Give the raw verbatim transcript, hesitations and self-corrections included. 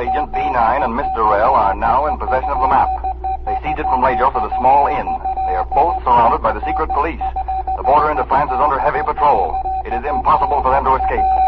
Agent B nine and Mister Rell are now in possession of the map. They seized it from Lajos at a small inn. They are both surrounded by the secret police. The border into France is under heavy patrol. It is impossible for them to escape.